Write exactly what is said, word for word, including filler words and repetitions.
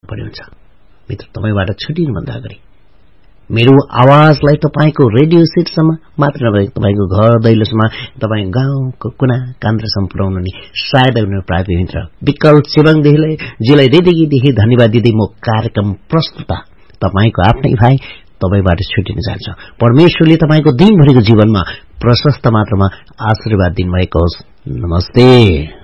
गर्नुपर्ने हुन्छ। मित्र, तपाईबाट छुटिनुभन्दा अगाडि मेरो आवाजलाई तपाईको रेडियो सेटसम्म मात्र नभए तपाईको घर दैलोसम्म, तपाईको गाउँको कुना कान्द्रसम्म पुर्याउनु नि सायद उनीहरू प्राप्य मित्र विकल्प छिबाङदेखिलाई जीलाई हृदयदेखि धन्यवाद दिँदै म कार्यक्रम प्रस्तुता तपाईको आफ्नै भाइ तपाईबाट छुटिन जान्छ। परमेश्वरले तपाईको दिनभरिको जीवनमा प्रशस्त मात्रामा आशीर्वाद दिनुभएको होस्। नमस्ते।